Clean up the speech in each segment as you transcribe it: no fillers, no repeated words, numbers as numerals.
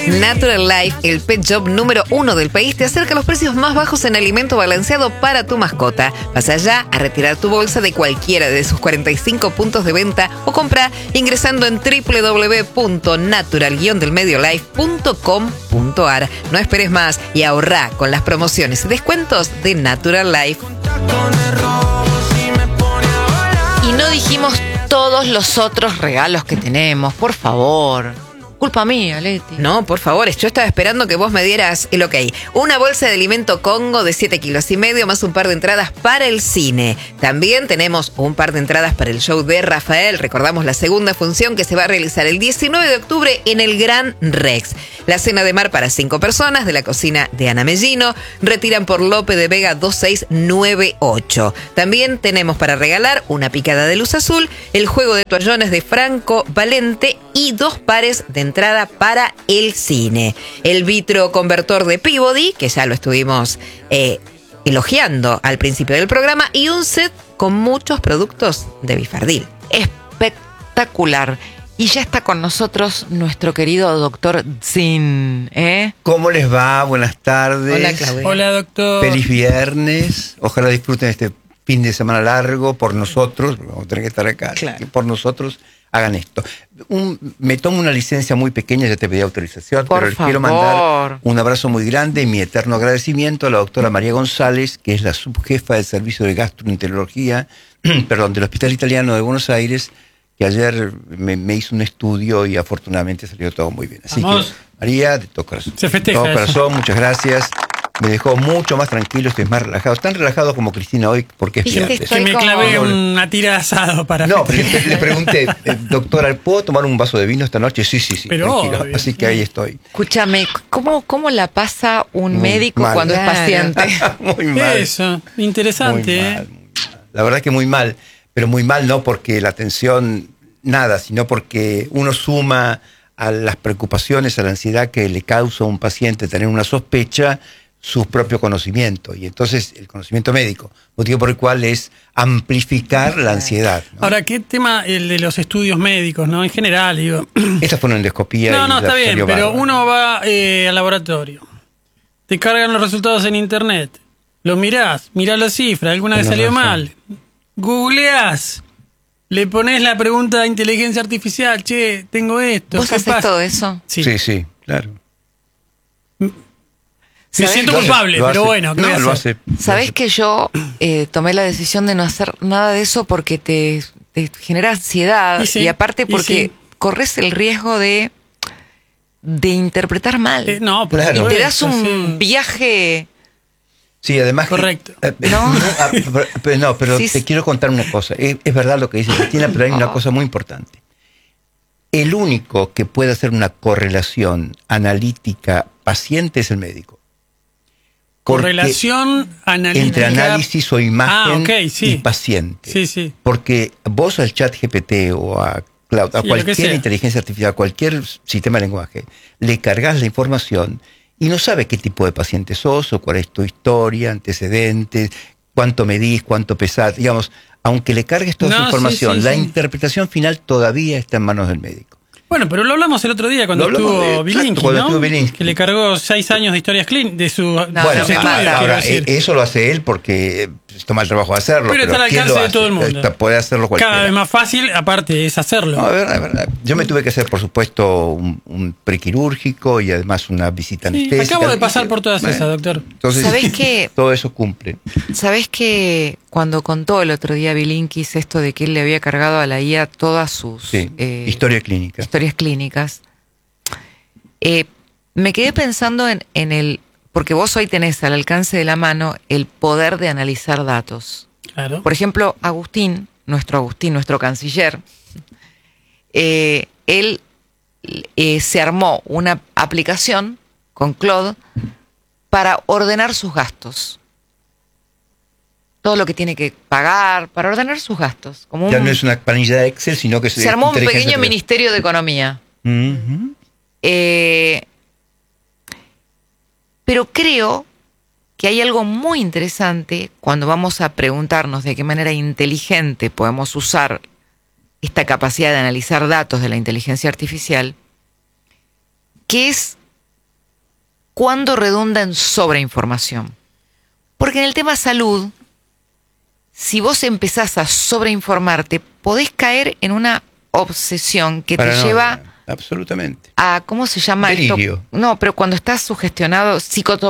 Natural Life, el pet shop número 1 del país, te acerca a los precios más bajos en alimento balanceado para tu mascota. Pasa ya a retirar tu bolsa de cualquiera de sus 45 puntos de venta o compra ingresando en www.natural-delmediolife.com.ar. No esperes más y ahorra con las promociones y descuentos de Natural Life. Y no dijimos todos los otros regalos que tenemos, por favor. Culpa mía, Leti. No, por favor, yo estaba esperando que vos me dieras el ok. Una bolsa de alimento Congo de 7,5 kilos más un par de entradas para el cine. También tenemos un par de entradas para el show de Rafael. Recordamos la segunda función que se va a realizar el 19 de octubre en el Gran Rex. La cena de mar para 5 personas de la cocina de Ana Mellino. Retiran por Lope de Vega 2698. También tenemos para regalar una picada de luz azul, el juego de toallones de Franco Valente y 2 pares de entrada para el cine. El vitro convertor de Peabody, que ya lo estuvimos elogiando al principio del programa, y un set con muchos productos de Bifardil. Espectacular. Y ya está con nosotros nuestro querido doctor Zin, ¿eh? ¿Cómo les va? Buenas tardes. Hola, Claudia. Hola, doctor. Feliz viernes. Ojalá disfruten este fin de semana largo por nosotros, porque vamos a tener que estar acá. Claro. Que por nosotros hagan esto. Me tomo una licencia muy pequeña, ya te pedí autorización, Por pero les quiero favor. mandar un abrazo muy grande y mi eterno agradecimiento a la doctora María González, que es la subjefa del servicio de gastroenterología, perdón, del Hospital Italiano de Buenos Aires, que ayer me hizo un estudio y afortunadamente salió todo muy bien. Así Vamos. que, María, de todo corazón. Se festeja De todo eso. corazón, muchas gracias. Me dejó mucho más tranquilo, estoy más relajado. Tan relajado como Cristina hoy, porque es Viste, viernes. estoy Que me como- clavé una tira de asado para No, pero festejar. le pregunté, doctora, ¿puedo tomar un vaso de vino esta noche? Sí, Pero tranquilo. obvio, Así que ahí estoy. Escúchame, ¿cómo la pasa un Muy médico mal. cuando Claro. es paciente? Muy mal. Eso, interesante, Muy mal, muy mal. La verdad que muy mal, pero muy mal no porque la atención, nada, sino porque uno suma a las preocupaciones, a la ansiedad que le causa a un paciente tener una sospecha, su propio conocimiento. Y entonces el conocimiento médico, motivo por el cual es amplificar la ansiedad, ¿no? Ahora, ¿qué tema el de los estudios médicos, no? En general, digo. Esta fue una endoscopía. No, y no, la está bien, salió pero bárbaro. uno va al laboratorio. Te cargan los resultados en internet. Los mirás las cifras, alguna vez Tenés salió razón. mal. Googleás. Le pones la pregunta de inteligencia artificial, che, tengo esto. ¿Vos ¿qué haces pasa? todo eso? Sí. Sí, claro. Me ¿Sabés siento Lo hace- culpable, lo pero hace- bueno, ¿qué voy a No, lo hacer? hace. ¿Sabés que yo tomé la decisión de no hacer nada de eso porque te genera ansiedad? Y sí, y aparte y porque sí. corres el riesgo de interpretar mal. No, por Claro. y te supuesto, das un sí. viaje... Sí, además. Correcto. Pero Sí, te quiero contar una cosa. Es verdad lo que dice Cristina, pero hay una cosa muy importante. El único que puede hacer una correlación analítica paciente es el médico. Porque Correlación analítica. entre análisis o imagen ok, sí. y paciente. Sí, sí. Porque vos al chat GPT o a Cloud, a Sí, lo que cualquier sea. inteligencia artificial, a cualquier sistema de lenguaje, le cargas la información y no sabe qué tipo de paciente sos o cuál es tu historia, antecedentes, cuánto medís, cuánto pesás. Digamos, aunque le cargues toda esa No, sí, información, sí, la sí. interpretación final todavía está en manos del médico. Bueno, pero lo hablamos el otro día cuando Lo hablamos estuvo exacto, Bilinki, cuando ¿no? estuvo Bilinki. Que le cargó 6 años de historias clínicas de sus No, Bueno, sus estudios, mata. quiero ahora, decir. eso lo hace él porque toma el trabajo de hacerlo. Pero está al ¿quién alcance lo de hace? todo el mundo. Puede hacerlo cualquiera. Cada vez más fácil, aparte, es hacerlo. No, a ver. Yo me tuve que hacer, por supuesto, un prequirúrgico y además una visita Sí, anestésica. acabo de pasar por todas Bueno, esas, doctor. Entonces, ¿Sabés qué? todo eso cumple. ¿Sabés que cuando contó el otro día Bilinkis esto de que él le había cargado a la IA todas sus Sí, historia clínica. historias clínicas, me quedé pensando en el... Porque vos hoy tenés al alcance de la mano el poder de analizar datos. Claro. Por ejemplo, Agustín, nuestro canciller, él se armó una aplicación con Claude para ordenar sus gastos. Todo lo que tiene que pagar, para ordenar sus gastos. Como Ya no es una planilla de Excel, sino que se armó un inteligencia pequeño artificial. ministerio de economía. Ujú. Pero creo que hay algo muy interesante cuando vamos a preguntarnos de qué manera inteligente podemos usar esta capacidad de analizar datos de la inteligencia artificial, que es cuándo redunda en sobreinformación. Porque en el tema salud, si vos empezás a sobreinformarte, podés caer en una obsesión que te lleva absolutamente a, ¿cómo se llama delirio. esto? No, pero cuando estás sugestionado,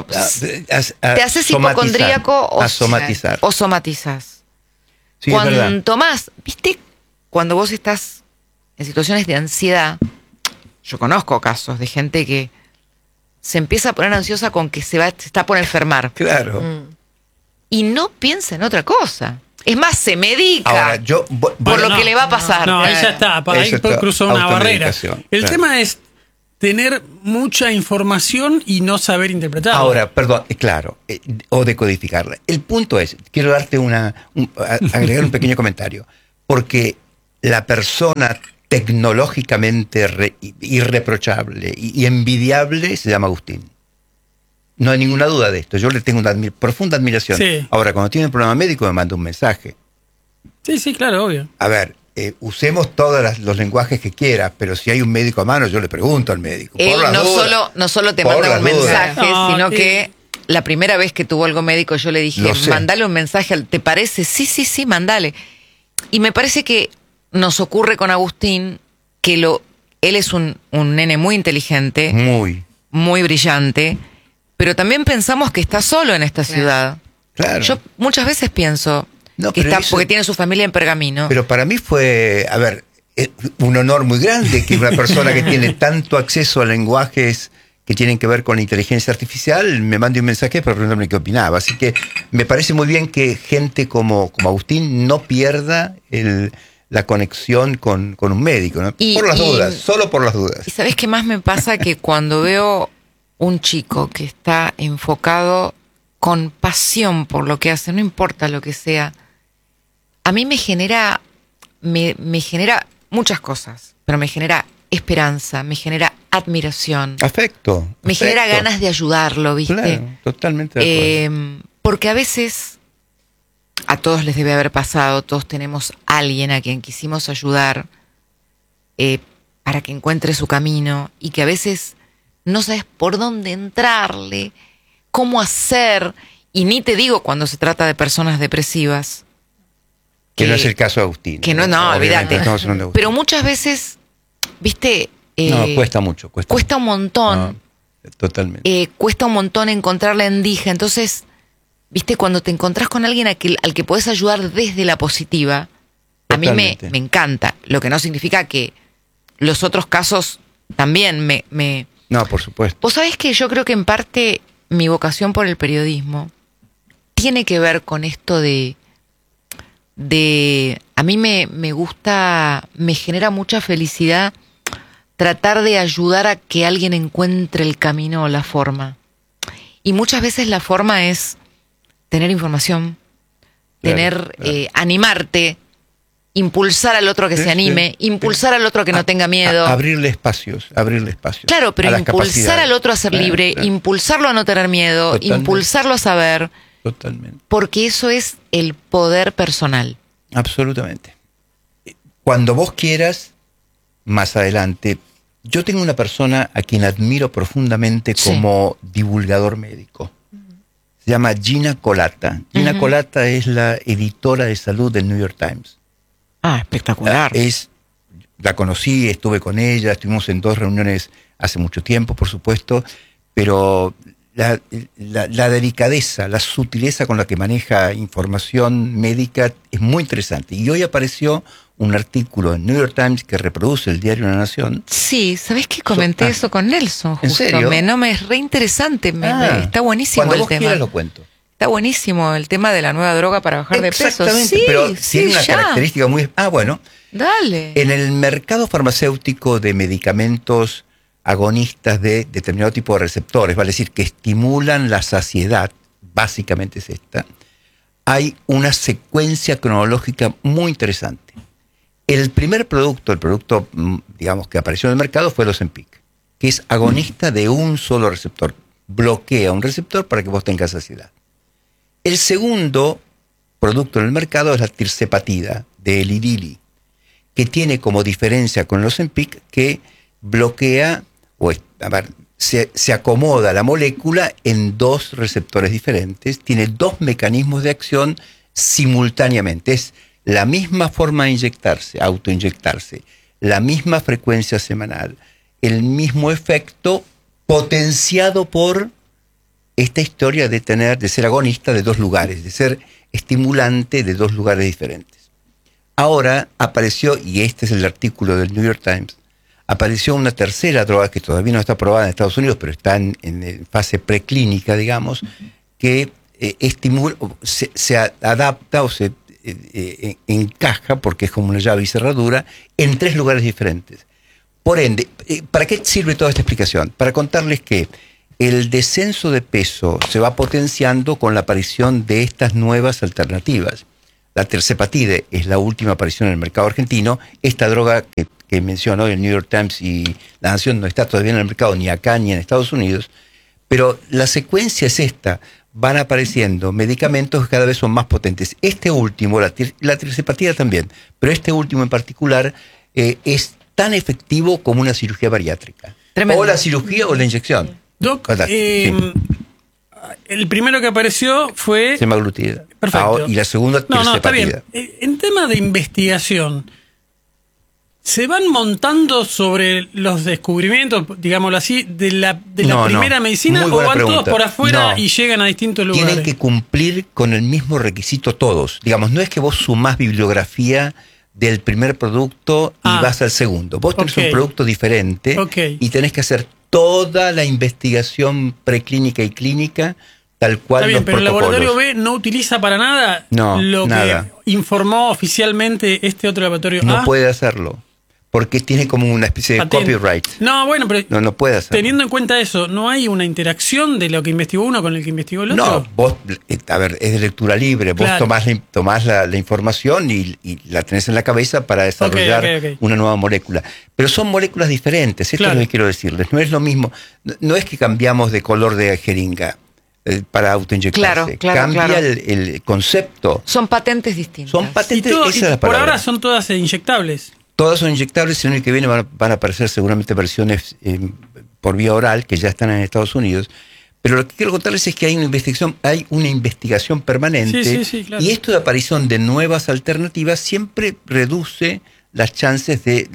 te haces hipocondríaco a somatizar. o somatizás. Sí, es verdad. Cuanto más, ¿viste? Cuando vos estás en situaciones de ansiedad, yo conozco casos de gente que se empieza a poner ansiosa con que se está por enfermar. Claro. Y no piensa en otra cosa. Es más, se medica. Ahora, yo por lo que le va a pasar. No, ahí ya está. Ahí cruzó una barrera. El tema es tener mucha información y no saber interpretarla. Ahora, perdón, claro, o decodificarla. El punto es, quiero darte agregar un pequeño comentario, porque la persona tecnológicamente irreprochable y envidiable se llama Agustín. No hay ninguna duda de esto. Yo le tengo una profunda admiración. Sí. Ahora, cuando tiene un problema médico, me manda un mensaje. Sí, claro, obvio. A ver, usemos todos los lenguajes que quieras, pero si hay un médico a mano, yo le pregunto al médico. Él no solo te manda un mensaje, sino que la primera vez que tuvo algo médico yo le dije, mandale un mensaje, ¿te parece? Sí, mandale. Y me parece que nos ocurre con Agustín que él es un nene muy inteligente, muy brillante, pero también pensamos que está solo en esta ciudad. Claro. Yo muchas veces pienso que está porque tiene su familia en Pergamino. Pero para mí fue, un honor muy grande que una persona que tiene tanto acceso a lenguajes que tienen que ver con la inteligencia artificial me mande un mensaje para preguntarme qué opinaba. Así que me parece muy bien que gente como Agustín no pierda la conexión con un médico, ¿no? Por las dudas, solo por las dudas. ¿Y sabes qué más me pasa? Que cuando veo un chico que está enfocado con pasión por lo que hace, no importa lo que sea, a mí me genera muchas cosas, pero me genera esperanza, me genera admiración. Afecto. Me genera ganas de ayudarlo, ¿viste? Claro, totalmente de acuerdo. Porque a veces a todos les debe haber pasado, todos tenemos a alguien a quien quisimos ayudar para que encuentre su camino y que a veces no sabes por dónde entrarle, cómo hacer, y ni te digo cuando se trata de personas depresivas. Que no es el caso de Agustín. Que no, olvídate. Pero muchas veces, viste... cuesta mucho. Cuesta un montón. No, totalmente. Cuesta un montón encontrar la endija. Entonces, viste, cuando te encontrás con alguien al que podés ayudar desde la positiva, totalmente. A mí me encanta. Lo que no significa que los otros casos también me... No, por supuesto. Vos sabés que yo creo que en parte mi vocación por el periodismo tiene que ver con esto de a mí me gusta, me genera mucha felicidad tratar de ayudar a que alguien encuentre el camino o la forma. Y muchas veces la forma es tener información, claro. Animarte, impulsar al otro que se anime, impulsar al otro que no tenga miedo. Abrirle espacios. Claro, pero impulsar al otro a ser libre, impulsarlo a no tener miedo, totalmente. Impulsarlo a saber. Totalmente. Porque eso es el poder personal. Absolutamente. Cuando vos quieras, más adelante, yo tengo una persona a quien admiro profundamente como divulgador médico. Se llama Gina Colata. Gina Colata es la editora de salud del New York Times. Ah, espectacular. La conocí, estuve con ella, estuvimos en 2 reuniones hace mucho tiempo, por supuesto, pero la delicadeza, la sutileza con la que maneja información médica es muy interesante. Y hoy apareció un artículo en New York Times que reproduce el diario La Nación. Sí, ¿sabés qué? Comenté eso con Nelson, justo. ¿En serio? Es re interesante, está buenísimo el tema. Cuando vos quieras lo cuento. Está buenísimo el tema de la nueva droga para bajar de peso. Exactamente, pero tiene una característica muy... bueno. Dale. En el mercado farmacéutico de medicamentos agonistas de determinado tipo de receptores, vale decir, que estimulan la saciedad, básicamente es esta, hay una secuencia cronológica muy interesante. El primer producto, digamos, que apareció en el mercado fue el Ozempic, que es agonista de un solo receptor. Bloquea un receptor para que vos tengas saciedad. El segundo producto en el mercado es la tirzepatida de Eli Lilly, que tiene como diferencia con el Ozempic que bloquea, se acomoda la molécula en 2 receptores diferentes, tiene 2 mecanismos de acción simultáneamente. Es la misma forma de inyectarse, autoinyectarse, la misma frecuencia semanal, el mismo efecto potenciado por esta historia de ser agonista de 2 lugares, de ser estimulante de 2 lugares diferentes. Ahora apareció, y este es el artículo del New York Times, apareció una tercera droga que todavía no está aprobada en Estados Unidos, pero está en fase preclínica, digamos, que estimula, se adapta o se encaja, porque es como una llave y cerradura, en 3 lugares diferentes. Por ende, ¿para qué sirve toda esta explicación? Para contarles que el descenso de peso se va potenciando con la aparición de estas nuevas alternativas. La tirzepatide es la última aparición en el mercado argentino. Esta droga que mencionó el New York Times y La Nación no está todavía en el mercado ni acá ni en Estados Unidos, pero la secuencia es esta. Van apareciendo medicamentos que cada vez son más potentes. Este último, la tirzepatide también, pero este último en particular es tan efectivo como una cirugía bariátrica. Tremendo. O la cirugía o la inyección. Doc, el primero que apareció fue... semaglutida. Perfecto. Y la segunda, no, está bien. En tema de investigación, ¿se van montando sobre los descubrimientos, digámoslo así, de la primera medicina, o van todos por afuera y llegan a distintos lugares? Tienen que cumplir con el mismo requisito todos. Digamos, no es que vos sumás bibliografía del primer producto y vas al segundo. Vos tenés un producto diferente y tenés que hacer toda la investigación preclínica y clínica tal cual. Está bien, los pero protocolos. el laboratorio B no utiliza para nada nada. Que informó oficialmente este otro laboratorio A. No puede hacerlo, porque tiene como una especie de copyright. No, bueno, pero no puede hacerlo. Teniendo en cuenta eso, ¿no hay una interacción de lo que investigó uno con el que investigó el otro? No, vos, a ver, es de lectura libre. Claro. Vos tomás la información y la tenés en la cabeza para desarrollar una nueva molécula. Pero son moléculas diferentes, esto es lo que quiero decirles. No es lo mismo, no es que cambiamos de color de jeringa para autoinyectarse. Cambia el concepto. Son patentes distintas. Son patentes, esa es la por palabra. ahora son todas inyectables. Todas son inyectables, el año que viene van a aparecer seguramente versiones por vía oral, que ya están en Estados Unidos. Pero lo que quiero contarles es que hay una investigación permanente, claro. Y esto de aparición de nuevas alternativas siempre reduce las chances de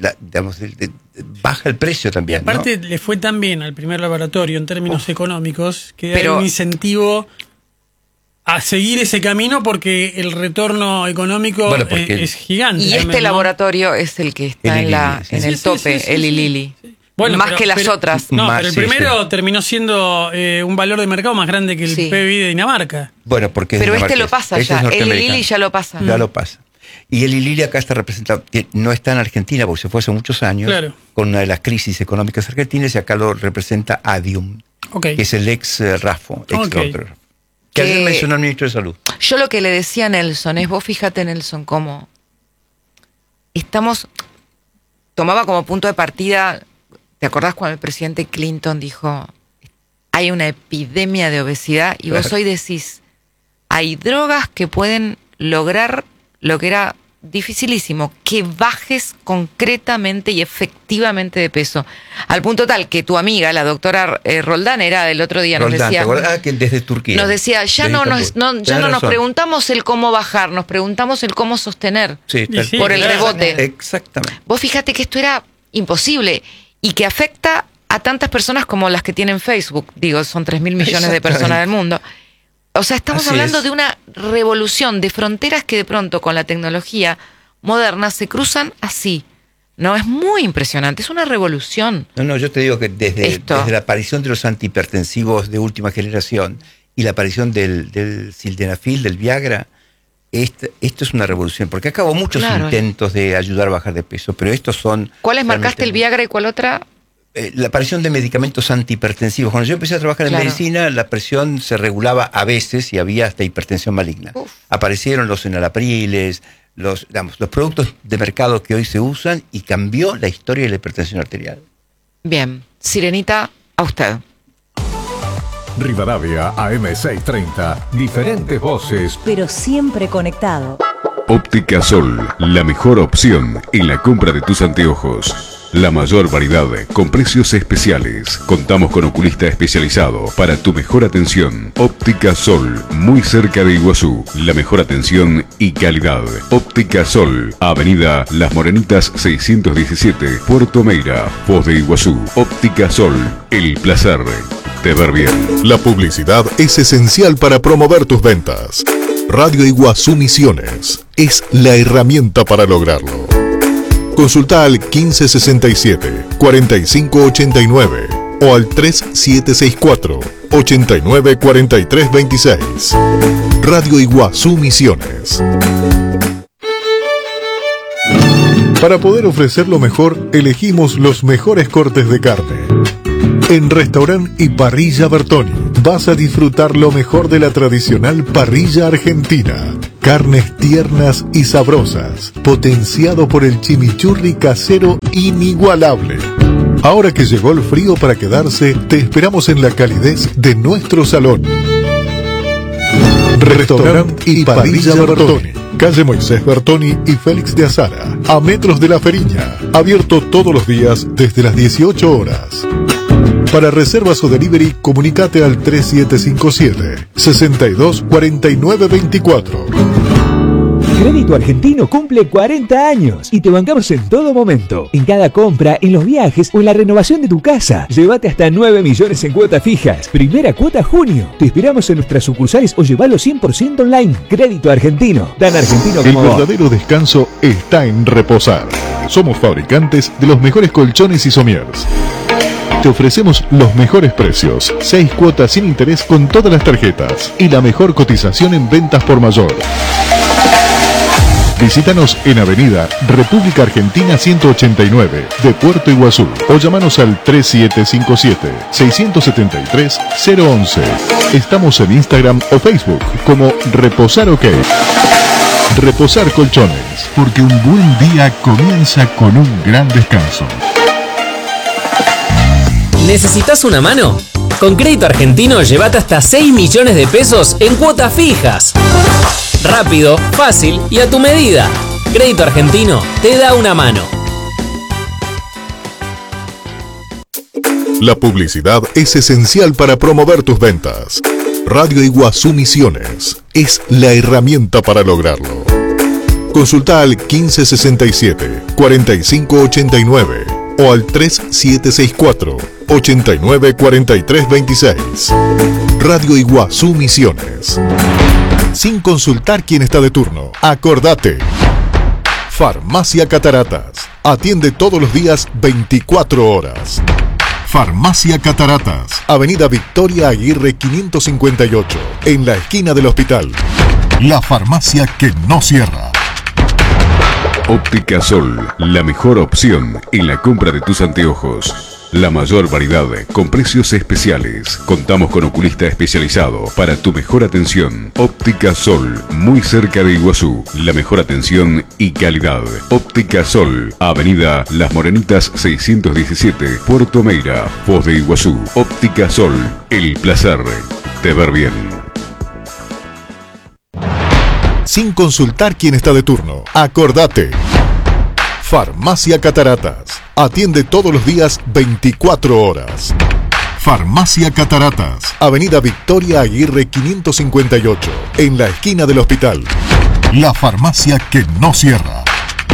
baja el precio también. Y aparte, ¿no? Le fue tan bien al primer laboratorio en términos económicos que hay un incentivo a seguir ese camino, porque el retorno económico es gigante. Y este laboratorio es el que está en el tope, el Lilly. Bueno, más que las otras. No, pero el primero terminó siendo un valor de mercado más grande que el PBI de Dinamarca. Bueno, porque pero este lo pasa ya, el Lilly ya lo pasa. Ya lo pasa. Y el Lilly acá está representado, no está en Argentina porque se fue hace muchos años, con una de las crisis económicas argentinas, y acá lo representa Adium, que es el ex Rafo, que ayer mencionó el ministro de Salud. Yo lo que le decía a Nelson es, vos fíjate, Nelson, cómo tomaba como punto de partida, ¿te acordás cuando el presidente Clinton dijo, hay una epidemia de obesidad? Y vos hoy decís, hay drogas que pueden lograr lo que era dificilísimo, que bajes concretamente y efectivamente de peso. Al punto tal que tu amiga, la doctora Roldán, era el otro día, nos decía... que desde Turquía. Nos decía, ya no nos preguntamos el cómo bajar, nos preguntamos el cómo sostener por el rebote. Exactamente. Vos fíjate que esto era imposible y que afecta a tantas personas como las que tienen Facebook. Digo, son 3.000 millones de personas del mundo. O sea, estamos hablando de una revolución de fronteras que de pronto con la tecnología moderna se cruzan así. No, es muy impresionante, es una revolución. No, yo te digo que desde la aparición de los antihipertensivos de última generación y la aparición del sildenafil, del Viagra, esto es una revolución, porque acá hubo muchos intentos de ayudar a bajar de peso, pero estos son... ¿Cuáles marcaste, el Viagra y cuál otra? La aparición de medicamentos antihipertensivos. Cuando yo empecé a trabajar en medicina, la presión se regulaba a veces y había hasta hipertensión maligna. Aparecieron los enalapriles, los productos de mercado que hoy se usan, y cambió la historia de la hipertensión arterial. Bien, Sirenita, a usted. Rivadavia AM630, diferentes voces, pero siempre conectado. Óptica Sol, la mejor opción en la compra de tus anteojos. La mayor variedad con precios especiales. Contamos con oculista especializado para tu mejor atención. Óptica Sol, muy cerca de Iguazú. La mejor atención y calidad. Óptica Sol, Avenida Las Morenitas 617, Puerto Meira, Foz de Iguazú. Óptica Sol, el placer de ver bien. La publicidad es esencial para promover tus ventas. Radio Iguazú Misiones es la herramienta para lograrlo. Consulta al 1567 4589 o al 3764 894326. Radio Iguazú Misiones. Para poder ofrecer lo mejor, elegimos los mejores cortes de carne. En Restaurant y Parrilla Bertoni vas a disfrutar lo mejor de la tradicional parrilla argentina. Carnes tiernas y sabrosas, potenciado por el chimichurri casero inigualable. Ahora que llegó el frío para quedarse, te esperamos en la calidez de nuestro salón. Restaurant y Parrilla Bertoni, calle Moisés Bertoni y Félix de Azara, a metros de La Feriña. Abierto todos los días desde las 18 horas. Para reservas o delivery, comunicate al 3757 624924. Crédito Argentino cumple 40 años y te bancamos en todo momento. En cada compra, en los viajes o en la renovación de tu casa. Llévate hasta 9 millones en cuotas fijas. Primera cuota junio. Te esperamos en nuestras sucursales o llevalo 100% online. Crédito Argentino. Tan argentino como El vos. verdadero descanso está en reposar. Somos fabricantes de los mejores colchones y somiers. Te ofrecemos los mejores precios, 6 cuotas sin interés con todas las tarjetas y la mejor cotización en ventas por mayor. Visítanos en Avenida República Argentina 189 de Puerto Iguazú o llamanos al 3757-673-011. Estamos en Instagram o Facebook como Reposar OK. Reposar Colchones, porque un buen día comienza con un gran descanso. ¿Necesitas una mano? Con Crédito Argentino llévate hasta 6 millones de pesos en cuotas fijas. Rápido, fácil y a tu medida. Crédito Argentino te da una mano. La publicidad es esencial para promover tus ventas. Radio Iguazú Misiones es la herramienta para lograrlo. Consulta al 1567 4589 o al 3764 894326. Radio Iguazú Misiones. Sin consultar quién está de turno. Acordate. Farmacia Cataratas. Atiende todos los días 24 horas. Farmacia Cataratas. Avenida Victoria Aguirre 558. En la esquina del hospital. La farmacia que no cierra. Óptica Sol, la mejor opción en la compra de tus anteojos. La mayor variedad con precios especiales. Contamos con oculista especializado para tu mejor atención. Óptica Sol, muy cerca de Iguazú. La mejor atención y calidad. Óptica Sol, Avenida Las Morenitas 617, Puerto Meira, Foz de Iguazú. Óptica Sol, el placer de ver bien. Sin consultar quién está de turno. Acordate. Farmacia Cataratas. Atiende todos los días 24 horas. Farmacia Cataratas. Avenida Victoria Aguirre 558. En la esquina del hospital. La farmacia que no cierra.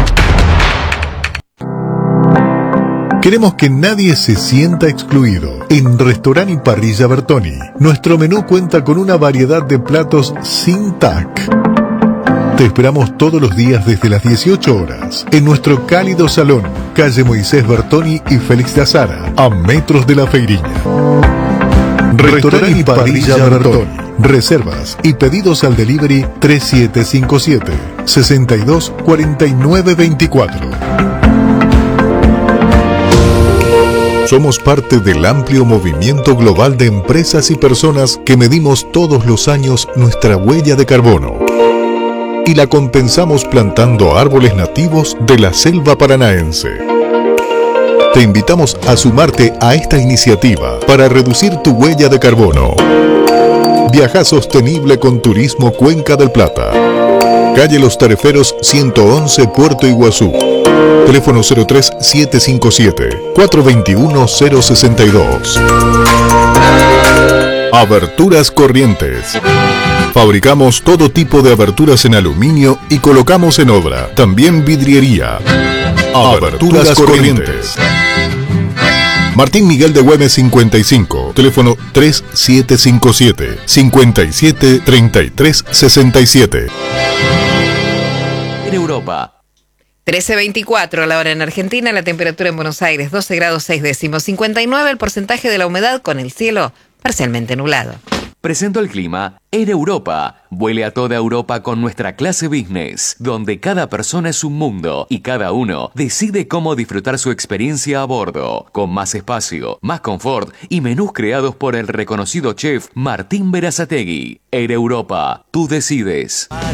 Queremos que nadie se sienta excluido. En Restaurant y Parrilla Bertoni, nuestro menú cuenta con una variedad de platos sin TAC. Te esperamos todos los días desde las 18 horas en nuestro cálido salón, calle Moisés Bertoni y Félix de Azara, a metros de La Feriña. Restaurant y Parrilla Bertoni. Reservas y pedidos al delivery 3757 624924. Somos parte del amplio movimiento global de empresas y personas que medimos todos los años nuestra huella de carbono y la compensamos plantando árboles nativos de la selva paranaense. Te invitamos a sumarte a esta iniciativa para reducir tu huella de carbono. Viaja sostenible con Turismo Cuenca del Plata. Calle Los Tareferos 111, Puerto Iguazú. Teléfono 037-757-421-062. Aberturas Corrientes. Fabricamos todo tipo de aberturas en aluminio y colocamos en obra. También vidriería. Aberturas Corrientes. Martín Miguel de Güemes 55, teléfono 3755-573367. En Europa. 13:24 la hora en Argentina, la temperatura en Buenos Aires 12 grados 6 décimos, 59 el porcentaje de la humedad con el cielo parcialmente nublado. Presento el clima en Europa. Vuele a toda Europa con nuestra clase business, donde cada persona es un mundo y cada uno decide cómo disfrutar su experiencia a bordo, con más espacio, más confort y menús creados por el reconocido chef Martín Berazategui. En Europa, tú decides.